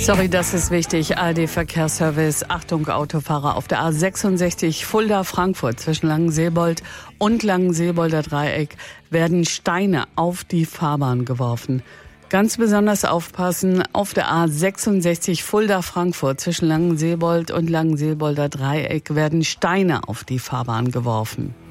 Sorry, das ist wichtig. ARD-Verkehrsservice. Achtung, Autofahrer auf der A66 Fulda-Frankfurt zwischen Langenseebold und Langenseebolder Dreieck werden Steine auf die Fahrbahn geworfen. Ganz besonders aufpassen, auf der A66 Fulda-Frankfurt zwischen Langenseebold und Langenseebolder Dreieck werden Steine auf die Fahrbahn geworfen.